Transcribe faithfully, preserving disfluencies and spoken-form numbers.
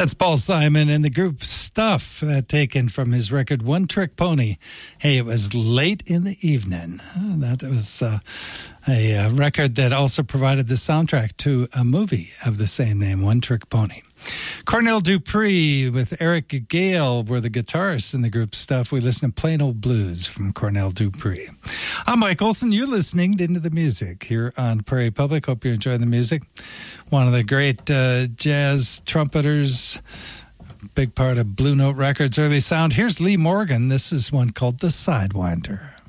That's Paul Simon and the group Stuff, uh, taken from his record One Trick Pony. Hey, it was late in the evening. Uh, that was uh, a uh, record that also provided the soundtrack to a movie of the same name, One Trick Pony. Cornell Dupree with Eric Gale were the guitarists in the group Stuff. We listen to Plain Old Blues from Cornell Dupree. I'm Mike Olson. You're listening to Into the Music here on Prairie Public. Hope you're enjoying the music. One of the great uh, jazz trumpeters, big part of Blue Note Records' early sound. Here's Lee Morgan. This is one called The Sidewinder.